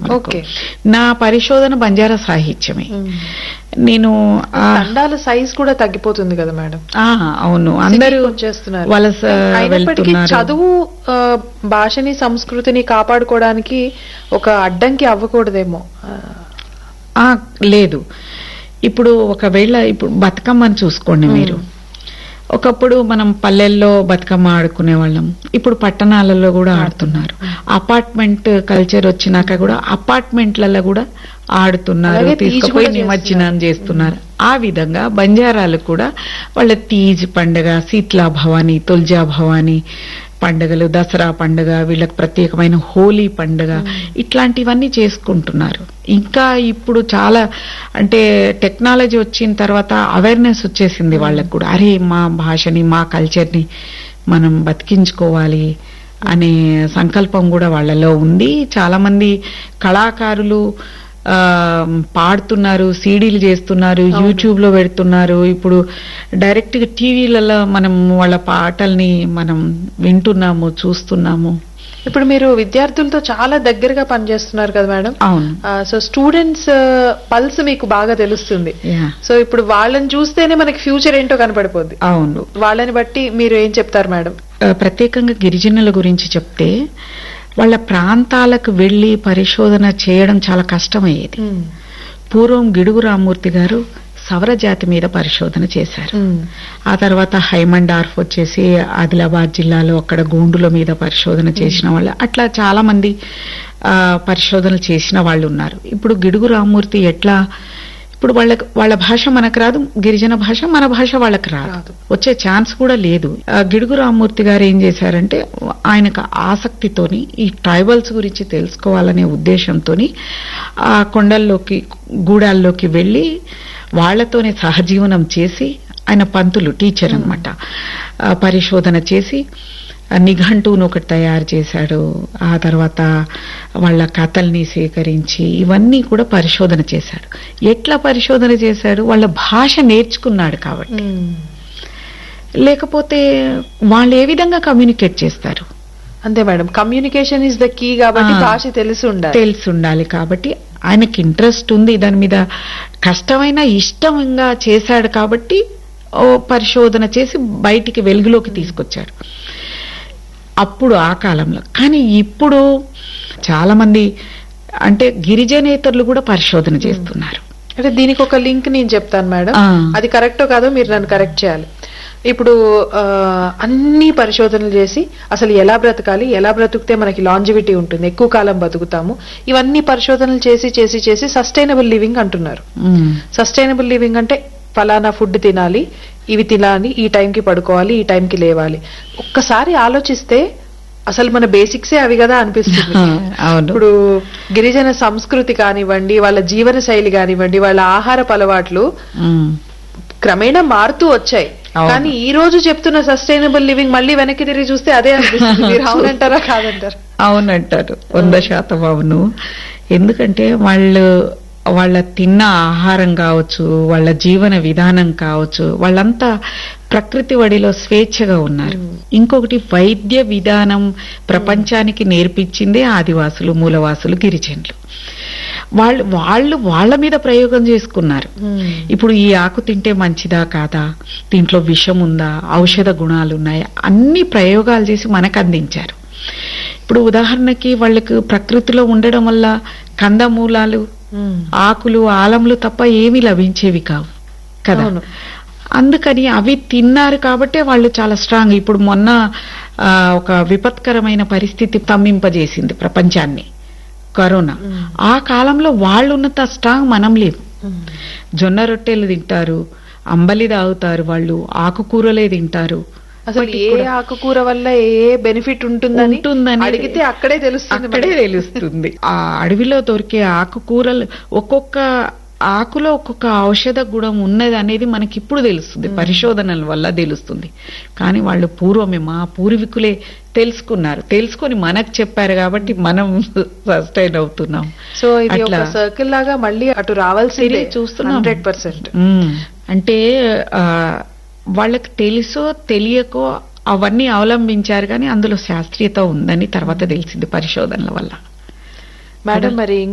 Okay. నా పరిశోధన బంజారా సాహిత్యమే. నేను తండాల సైజ్ కూడా తగ్గిపోతుంది కదా మేడం. అవును, అందరూ వచ్చేస్తున్నారు. వలస అయినప్పటికీ వెళ్తున్నారు. చదువు భాషని సంస్కృతిని కాపాడుకోవడానికి ఒక అడ్డంకి అవ్వకూడదేమో. లేదు, ఇప్పుడు ఒకవేళ ఇప్పుడు బతుకమ్మని చూసుకోండి మీరు. ఒకప్పుడు మనం పల్లెల్లో బతుకమ్మ ఆడుకునే వాళ్ళం, ఇప్పుడు పట్టణాలలో కూడా ఆడుతున్నారు. అపార్ట్మెంట్ కల్చర్ వచ్చినాక కూడా అపార్ట్మెంట్లలో కూడా ఆడుతున్నారు, తీసుకుపోయి నిమజ్జనం చేస్తున్నారు. ఆ విధంగా బంజారాలు కూడా వాళ్ళ తీజ్ పండుగ, శీతలా భవాని, తుల్జా భవాని పండుగలు, దసరా పండుగ, వీళ్ళకి ప్రత్యేకమైన హోలీ పండుగ, ఇట్లాంటివన్నీ చేసుకుంటున్నారు. ఇంకా ఇప్పుడు చాలా అంటే టెక్నాలజీ వచ్చిన తర్వాత అవేర్నెస్ వచ్చేసింది వాళ్ళకు కూడా. అరే, మా భాషని, మా కల్చర్ని మనం బతికించుకోవాలి అనే సంకల్పం కూడా వాళ్ళలో ఉంది. చాలా మంది కళాకారులు పాడుతున్నారు, సీడీలు చేస్తున్నారు, యూట్యూబ్ లో పెడుతున్నారు. ఇప్పుడు డైరెక్ట్ గా టీవీలలో మనం వాళ్ళ పాటల్ని మనం వింటున్నాము, చూస్తున్నాము. ఇప్పుడు మీరు విద్యార్థులతో చాలా దగ్గరగా పనిచేస్తున్నారు కదా మేడం. అవును. సో స్టూడెంట్స్ పల్స్ మీకు బాగా తెలుస్తుంది. సో ఇప్పుడు వాళ్ళని చూస్తేనే మనకి ఫ్యూచర్ ఏంటో కనపడిపోద్ది. అవును. వాళ్ళని బట్టి మీరు ఏం చెప్తారు మేడం? ప్రత్యేకంగా గిరిజనుల గురించి చెప్తే, వాళ్ళ ప్రాంతాలకు వెళ్లి పరిశోధన చేయడం చాలా కష్టమయ్యేది. పూర్వం గిడుగు రామ్మూర్తి గారు సవర జాతి మీద పరిశోధన చేశారు. ఆ తర్వాత హైమండార్ఫ్ వచ్చేసి ఆదిలాబాద్ జిల్లాలో అక్కడ గోండుల మీద పరిశోధన చేసిన వాళ్ళు, అట్లా చాలా మంది పరిశోధనలు చేసిన వాళ్ళు ఉన్నారు. ఇప్పుడు గిడుగు రామ్మూర్తి ఎట్లా, ఇప్పుడు వాళ్ళ భాష మనకు రాదు, గిరిజన భాష మన భాష వాళ్ళకి రాదు, వచ్చే ఛాన్స్ కూడా లేదు. గిడుగు రామ్మూర్తి గారు ఏం చేశారంటే, ఆయనకు ఆసక్తితోని ఈ ట్రైబల్స్ గురించి తెలుసుకోవాలనే ఉద్దేశంతోని ఆ కొండల్లోకి, గూడాల్లోకి వెళ్లి వాళ్లతోనే సహజీవనం చేసి, ఆయన పంతులు, టీచర్ అన్నమాట, పరిశోధన చేసి నిఘంటువును ఒకటి తయారు చేశాడు. ఆ తర్వాత వాళ్ళ కథల్ని సేకరించి ఇవన్నీ కూడా పరిశోధన చేశాడు. ఎట్లా పరిశోధన చేశాడు? వాళ్ళ భాష నేర్చుకున్నాడు కాబట్టి. లేకపోతే వాళ్ళు ఏ విధంగా కమ్యూనికేట్ చేస్తారు? అంతే madam, communication is the key కాబట్టి భాష తెలిసి ఉండాలి కాబట్టి ఆయనకి ఇంట్రెస్ట్ ఉంది దాని మీద, కష్టమైన ఇష్టంగా చేశాడు కాబట్టి పరిశోధన చేసి బయటికి వెలుగులోకి తీసుకొచ్చాడు అప్పుడు ఆ కాలంలో. కానీ ఇప్పుడు చాలా మంది అంటే గిరిజనేతరులు కూడా పరిశోధన చేస్తున్నారు. అంటే దీనికి ఒక లింక్ నేను చెప్తాను మేడం, అది కరెక్టో కాదో మీరు నన్ను కరెక్ట్ చేయాలి. ఇప్పుడు అన్ని పరిశోధనలు చేసి అసలు ఎలా బ్రతకాలి, ఎలా బ్రతికితే మనకి లాంజివిటీ ఉంటుంది, ఎక్కువ కాలం బతుకుతాము, ఇవన్నీ పరిశోధనలు చేసి చేసి చేసి సస్టైనబుల్ లివింగ్ అంటున్నారు. సస్టైనబుల్ లివింగ్ అంటే ఫలానా ఫుడ్ తినాలి, ఇవి తినాలి, ఈ టైంకి పడుకోవాలి, ఈ టైంకి లేవాలి. ఒక్కసారి ఆలోచిస్తే అసలు మన బేసిక్సే అవి కదా అనిపిస్తుంది. ఇప్పుడు గిరిజన సంస్కృతి కానివ్వండి, వాళ్ళ జీవన శైలి కానివ్వండి, వాళ్ళ ఆహారపు అలవాట్లు క్రమేణా మారుతూ వచ్చాయి. కానీ ఈ రోజు చెప్తున్న సస్టైనబుల్ లివింగ్ మళ్ళీ వెనక్కి తిరిగి చూస్తే అదే అనిపిస్తుంది. మీరు అవునంటారా కాదంటారు? అవునంటారు, 100% అవును. ఎందుకంటే వాళ్ళ తిన్న ఆహారం కావచ్చు, వాళ్ళ జీవన విధానం కావచ్చు, వాళ్ళంతా ప్రకృతి వడిలో స్వేచ్ఛగా ఉన్నారు. ఇంకొకటి, వైద్య విధానం ప్రపంచానికి నేర్పించిందే ఆదివాసులు, మూలవాసులు, గిరిజనులు. వాళ్ళు వాళ్ళ మీద ప్రయోగం చేసుకున్నారు. ఇప్పుడు ఈ ఆకు తింటే మంచిదా కాదా, దీంట్లో విషం ఉందా, ఔషధ గుణాలు ఉన్నాయా, అన్ని ప్రయోగాలు చేసి మనకు అందించారు. ఇప్పుడు ఉదాహరణకి వాళ్ళకు ప్రకృతిలో ఉండడం వల్ల కందమూలాలు, ఆకులు, ఆలంలు తప్ప ఏమీ లభించేవి కావు కదా. అందుకని అవి తిన్నారు కాబట్టే వాళ్ళు చాలా స్ట్రాంగ్. ఇప్పుడు మొన్న ఒక విపత్కరమైన పరిస్థితి స్తంభింపజేసింది ప్రపంచాన్ని, కరోనా. ఆ కాలంలో వాళ్ళున్నంత స్ట్రాంగ్ మనం లేదు. జొన్న రొట్టెలు తింటారు, అంబలి తాగుతారు, వాళ్ళు ఆకుకూరలే తింటారు. అసలు ఏ ఆకుకూర వల్ల ఏ బెనిఫిట్ ఉంటుందని అడిగితే అక్కడే తెలుస్తుంది. ఆ అడవిలో దొరికే ఆకుకూరలు, ఒక్కొక్క ఆకులో ఒక్కొక్క ఔషధ గుణం ఉన్నది అనేది మనకి ఇప్పుడు తెలుస్తుంది, పరిశోధనల వల్ల తెలుస్తుంది. కానీ వాళ్ళు పూర్వమే, మా పూర్వీకులే తెలుసుకున్నారు, తెలుసుకొని మనకు చెప్పారు కాబట్టి మనం సస్టైన్ అవుతున్నాం. సో ఇది ఒక సర్కిల్ లాగా మళ్ళీ అటు రావాల్సిందే చూస్తున్నాం 100%. అంటే వాళ్ళకి తెలుసో తెలియకో అవన్నీ అవలంబించారు, కానీ అందులో శాస్త్రీయత ఉందని తర్వాత తెలిసింది పరిశోధనల వల్ల. మేడం మరి